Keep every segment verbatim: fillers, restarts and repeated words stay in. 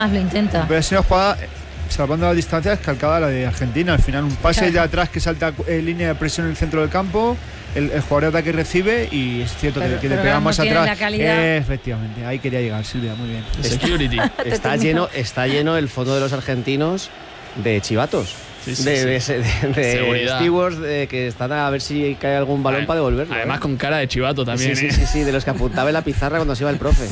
lo intenta. Pero es una jugada, salvando las distancias, calcada a la de Argentina. Al final, un pase claro. de atrás que salta en línea de presión en el centro del campo, el, el jugador de ataque recibe y es cierto pero, que, que le pega más atrás. Eh, efectivamente, ahí quería llegar, Silvia, muy bien. Security. está, lleno, está lleno el fondo de los argentinos de chivatos. Sí, sí, de, sí. de, de, de stewards de que están a ver si cae algún balón además, para devolverlo. Además, ¿eh? con cara de chivato también. Sí, ¿eh? sí, sí, sí, de los que apuntaba en la pizarra cuando se iba el profe.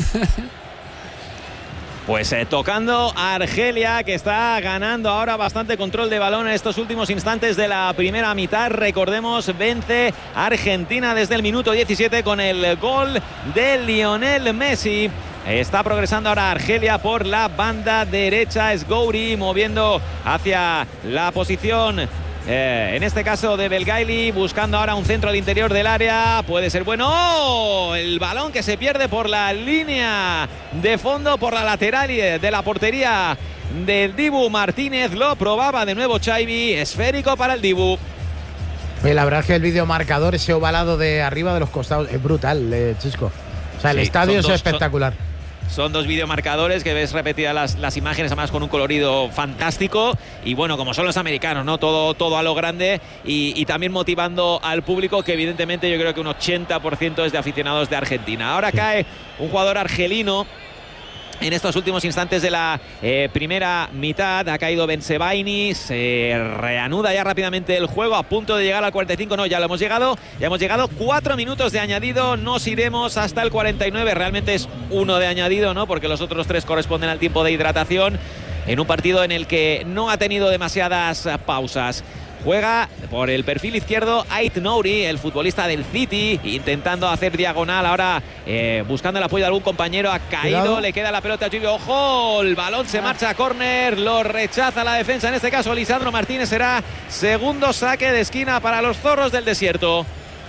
Pues eh, tocando a Argelia, que está ganando ahora bastante control de balón en estos últimos instantes de la primera mitad. Recordemos, vence Argentina desde el minuto diecisiete con el gol de Lionel Messi. Está progresando ahora Argelia por la banda derecha. Es Gouiri moviendo hacia la posición, eh, en este caso de Belgaili, buscando ahora un centro al interior del área. Puede ser bueno. ¡Oh! El balón que se pierde por la línea de fondo, por la lateral de la portería del Dibu Martínez. Lo probaba de nuevo Chaibi. Esférico para el Dibu. La verdad es que el videomarcador, ese ovalado de arriba de los costados, es brutal, eh, Chisco. O sea, el sí, estadio es dos, espectacular. Son... Son dos videomarcadores que ves repetidas las, las imágenes, además con un colorido fantástico. Y bueno, como son los americanos, ¿no? Todo, todo a lo grande y, y también motivando al público, que evidentemente yo creo que un ochenta por ciento es de aficionados de Argentina. Ahora sí. Cae un jugador argelino en estos últimos instantes de la eh, primera mitad. Ha caído Bensebaini, se reanuda ya rápidamente el juego, a punto de llegar al cuarenta y cinco. No, ya lo hemos llegado, ya hemos llegado, cuatro minutos de añadido, nos iremos hasta el cuarenta y nueve. Realmente es uno de añadido, ¿no? Porque los otros tres corresponden al tiempo de hidratación, en un partido en el que no ha tenido demasiadas pausas. Juega por el perfil izquierdo Ait Nouri, el futbolista del City, intentando hacer diagonal ahora, eh, buscando el apoyo de algún compañero. Ha caído, Cuidado. Le queda la pelota a Chivio. ¡Ojo! El balón se marcha a córner, lo rechaza la defensa. En este caso, Lisandro Martínez. Será segundo saque de esquina para los zorros del desierto.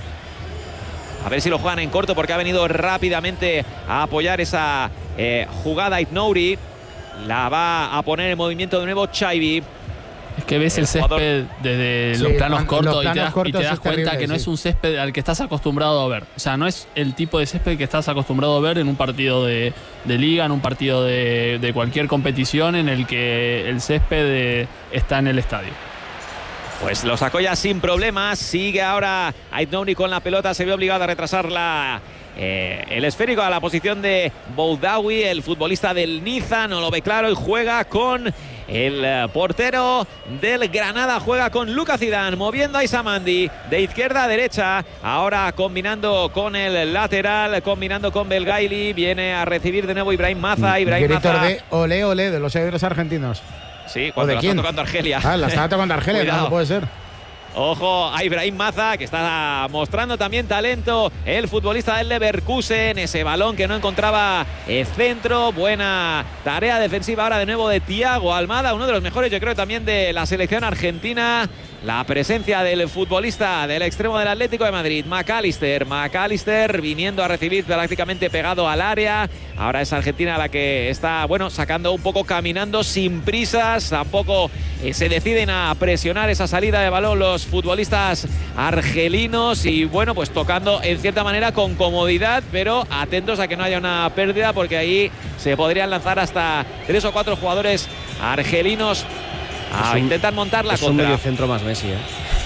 A ver si lo juegan en corto, porque ha venido rápidamente a apoyar esa eh, jugada Ait Nouri. La va a poner en movimiento de nuevo Chaibi. Es que ves el, el césped desde sí, los planos cortos, los planos y te das, cortos y te das cuenta terrible, que no sí. es un césped al que estás acostumbrado a ver. O sea, no es el tipo de césped que estás acostumbrado a ver en un partido de, de liga, en un partido de, de cualquier competición en el que el césped de, está en el estadio. Pues lo sacó ya sin problemas. Sigue ahora Ait Nouri con la pelota. Se vio obligado a retrasar la... Eh, el esférico a la posición de Boudaoui, el futbolista del Niza. No lo ve claro y juega con el uh, portero del Granada. Juega con Lucas Zidane, moviendo a Isamandi de izquierda a derecha. Ahora combinando con el lateral, combinando con Belgaili. Viene a recibir de nuevo Ibrahim Maza. Ibrahim Gritos Maza. de olé, olé de los seguidores argentinos. Sí, cuando la está tocando Argelia. Ah, la estaba tocando Argelia, no puede ser. Ojo a Ibrahim Maza, que está mostrando también talento, el futbolista del Leverkusen. Ese balón que no encontraba el centro. Buena tarea defensiva ahora de nuevo de Thiago Almada, uno de los mejores, yo creo, también de la selección argentina. La presencia del futbolista del extremo del Atlético de Madrid, McAllister. McAllister viniendo a recibir prácticamente pegado al área. Ahora es Argentina la que está, bueno, sacando un poco, caminando sin prisas. Tampoco eh, se deciden a presionar esa salida de balón los futbolistas argelinos. Y bueno, pues tocando en cierta manera con comodidad, pero atentos a que no haya una pérdida, porque ahí se podrían lanzar hasta tres o cuatro jugadores argelinos a un, intentar montar la es contra. Es un medio centro más Messi, ¿eh?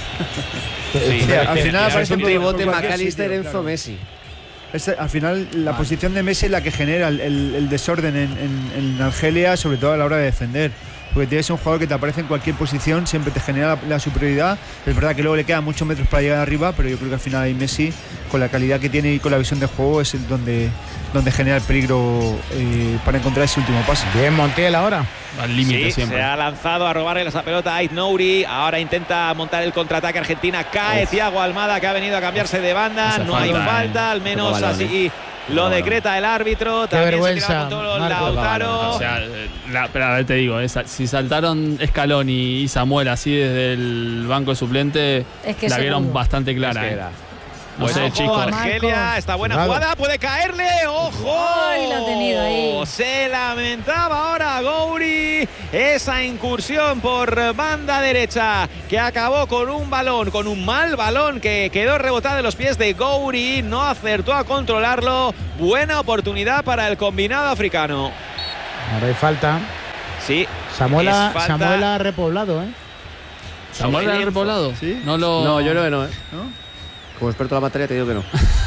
sí, sí, al final es un tribote McAllister, Enzo, claro. Messi. Es, al final la ah. posición de Messi es la que genera el, el, el desorden en, en, en Argelia, sobre todo a la hora de defender. Porque tienes un jugador que te aparece en cualquier posición, siempre te genera la, la superioridad. Es verdad que luego le quedan muchos metros para llegar arriba, pero yo creo que al final ahí Messi, con la calidad que tiene y con la visión de juego, es el donde, donde genera el peligro eh, para encontrar ese último pase. Bien, Montiel ahora. Al límite sí, siempre. Se ha lanzado a robarle esa pelota a Ait Nouri. Ahora intenta montar el contraataque Argentina. Cae Uf. Thiago Almada, que ha venido a cambiarse de banda. Esa no falta, hay falta, eh. al menos así lo decreta el árbitro. Qué También vergüenza, se Lautaro. O sea, la, pero a ver, te digo, esa, si saltaron Scaloni y Samuel así desde el banco de suplente, es que la vieron bastante clara. Es que eh. No bueno, sé, ojo, chicos. Argelia, está buena Claro. jugada, puede caerle, ojo. Ay, lo ha tenido ahí. Se lamentaba ahora Gouiri esa incursión por banda derecha que acabó con un balón, con un mal balón que quedó rebotado en los pies de Gouiri. No acertó a controlarlo. Buena oportunidad para el combinado africano. Ahora hay falta. Sí. Samuel ha, Samuel ha repoblado, ¿eh? ¿Samuel ha repoblado? ¿Sí? No, lo... no, yo creo que no, ¿eh? ¿No? Como experto en la materia te digo que no.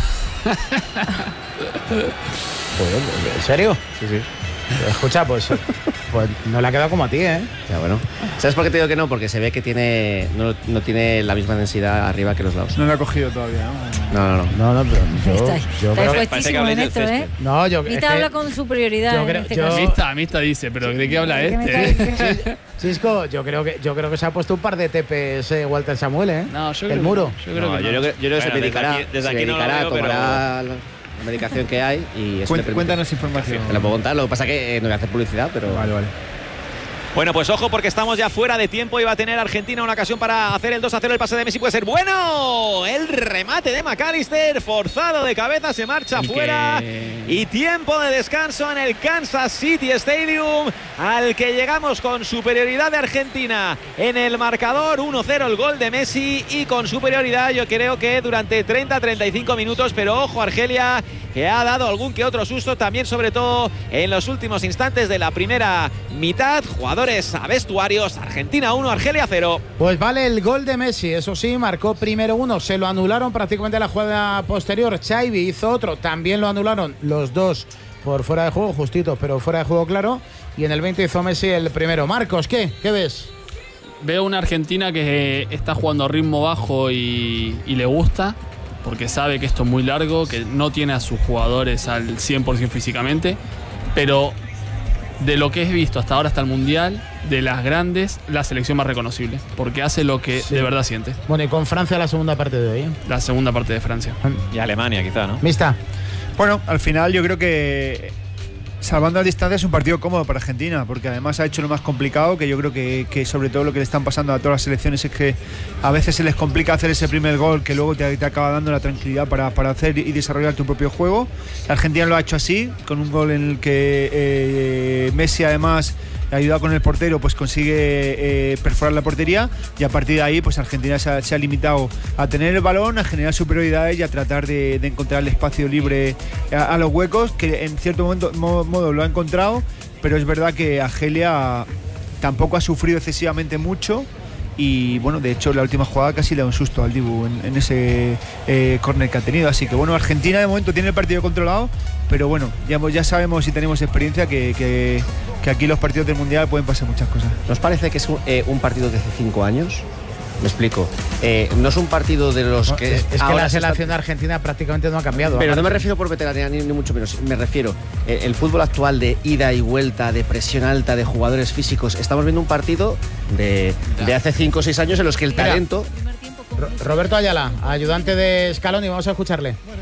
¿En serio? Sí, sí. Escucha, pues, pues no le ha quedado como a ti, ¿eh? Ya, bueno. ¿Sabes por qué te digo que no? Porque se ve que tiene no, no tiene la misma densidad arriba que los lados. No lo ha cogido todavía, ¿no? No, no, no. No, no, pero yo, está, yo está creo puestísimo en esto, ¿eh? No, yo Mista es habla que con superioridad. Yo creo, en este yo, caso. Mista, Mista dice, pero ¿de qué habla este? Chisco, yo creo que yo creo que se ha puesto un par de tepes eh, Walter Samuel, ¿eh? No, yo el creo muro. Que, yo creo no, que yo, no. creo que, yo creo que bueno, se dedicará, desde aquí, desde se aquí dedicará, no lo veo, tomará pero... la medicación que hay y eso Cuént, le permite. Cuéntanos información. Te lo puedo contar, lo que pasa es que eh, no voy a hacer publicidad, pero... Vale, vale. Bueno, pues ojo porque estamos ya fuera de tiempo y va a tener Argentina una ocasión para hacer el dos a cero. El pase de Messi puede ser bueno. El remate de McAllister, forzado de cabeza, se marcha y fuera. Que... Y tiempo de descanso en el Kansas City Stadium, al que llegamos con superioridad de Argentina en el marcador. uno cero el gol de Messi y con superioridad yo creo que durante treinta a treinta y cinco minutos. Pero ojo Argelia, que ha dado algún que otro susto también, sobre todo en los últimos instantes de la primera mitad. Jugadores a vestuarios, Argentina uno, Argelia cero. Pues vale el gol de Messi, eso sí, marcó primero uno, se lo anularon prácticamente la jugada posterior. Xavi hizo otro, también lo anularon los dos por fuera de juego, justitos, pero fuera de juego claro. Y en el veinte hizo Messi el primero. Marcos, ¿qué? ¿Qué ves? Veo una Argentina que está jugando a ritmo bajo y, y le gusta, porque sabe que esto es muy largo, que no tiene a sus jugadores al cien por ciento físicamente, pero de lo que he visto hasta ahora, hasta el Mundial, de las grandes, la selección más reconocible, porque hace lo que sí. de verdad siente. Bueno, y con Francia la segunda parte de hoy, ¿eh? La segunda parte de Francia. Y Alemania quizá, ¿no? Mista. Bueno, al final yo creo que, salvando las distancias, es un partido cómodo para Argentina, porque además ha hecho lo más complicado, que yo creo que, que sobre todo lo que le están pasando a todas las selecciones es que a veces se les complica hacer ese primer gol que luego te, te acaba dando la tranquilidad para, para hacer y desarrollar tu propio juego. La Argentina lo ha hecho así, con un gol en el que eh, Messi además, ayudado con el portero, pues consigue eh, perforar la portería, y a partir de ahí pues Argentina se ha, se ha limitado a tener el balón, a generar superioridades y a tratar de, de encontrar el espacio libre a, a los huecos, que en cierto momento, modo, modo lo ha encontrado, pero es verdad que Argelia tampoco ha sufrido excesivamente mucho. Y bueno, de hecho la última jugada casi le da un susto al Dibu en, en ese eh, córner que ha tenido. Así que bueno, Argentina de momento tiene el partido controlado, pero bueno, ya, ya sabemos y tenemos experiencia que, que, que aquí los partidos del Mundial pueden pasar muchas cosas. ¿Nos parece que es un, eh, un partido de hace cinco años? Me explico. Eh, no es un partido de los que... Es, es que la selección está... de Argentina prácticamente no ha cambiado. Pero no me refiero por veteranía ni, ni mucho menos. Me refiero eh, el fútbol actual de ida y vuelta, de presión alta, de jugadores físicos. Estamos viendo un partido de, de hace cinco o seis años en los que el Mira, talento... Ro Roberto Ayala, ayudante de Scaloni, vamos a escucharle. Bueno,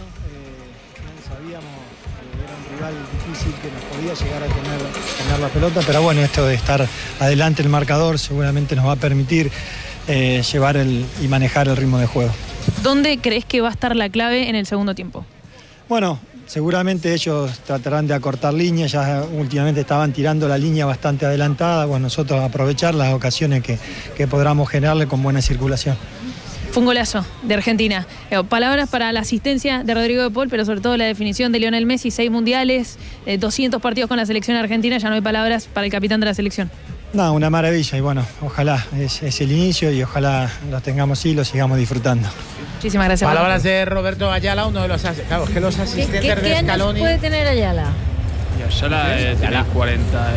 eh, sabíamos que era un rival difícil, que nos podía llegar a tener, tener la pelota, pero bueno, esto de estar adelante el marcador seguramente nos va a permitir Eh, llevar el, y manejar el ritmo de juego. ¿Dónde crees que va a estar la clave en el segundo tiempo? Bueno, seguramente ellos tratarán de acortar líneas, ya últimamente estaban tirando la línea bastante adelantada, bueno, nosotros aprovechar las ocasiones que, que podamos generarle con buena circulación. Fue un golazo de Argentina. Eh, palabras para la asistencia de Rodrigo de Paul, pero sobre todo la definición de Lionel Messi, seis mundiales, eh, doscientos partidos con la selección argentina, ya no hay palabras para el capitán de la selección. No, una maravilla y bueno, ojalá es, es el inicio y ojalá lo tengamos y lo sigamos disfrutando. Muchísimas gracias. Palabras de Roberto Ayala, uno de los, claro, es que los asistentes ¿Qué, qué, de qué Scaloni... años puede tener Ayala? Y Ayala eh, tiene cuarenta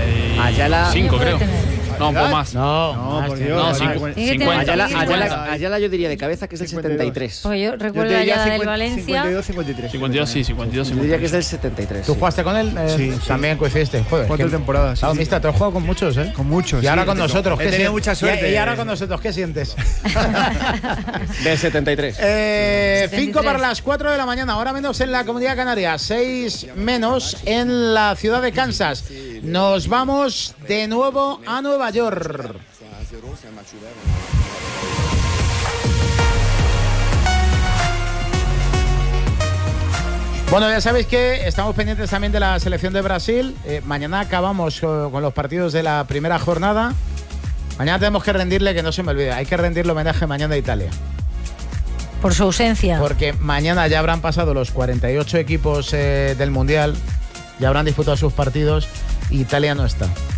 y cinco, creo. No, un poco más. No, no, más, por tío, Dios. no, cincuenta. Ayala, Ayala, Ayala yo diría de cabeza que es del setenta y tres. Porque yo recuerdo a Ayala del Valencia. cincuenta y dos, cincuenta y tres. cincuenta y dos, sí, cincuenta y dos, Yo diría que es del setenta y tres. ¿Tú jugaste con él? Eh, sí, también sí. coincidiste. Joder, Cuatro que... temporadas. Claro, Sí, mista, sí. te has jugado con muchos, ¿eh? Con muchos. Y ahora sí, con nosotros. He ¿qué tenido si... mucha suerte. Y, y ahora con nosotros, ¿qué sientes? Del setenta y tres. Eh, cinco para las cuatro de la mañana, ahora menos en la Comunidad Canaria, seis menos en la ciudad de Kansas. Nos vamos de nuevo a Nueva York. Bueno, ya sabéis que estamos pendientes también de la selección de Brasil. Eh, mañana acabamos con, con los partidos de la primera jornada. Mañana tenemos que rendirle, que no se me olvide, hay que rendirle homenaje mañana a Italia. Por su ausencia. Porque mañana ya habrán pasado los cuarenta y ocho equipos eh, del Mundial, ya habrán disputado sus partidos y Italia no está.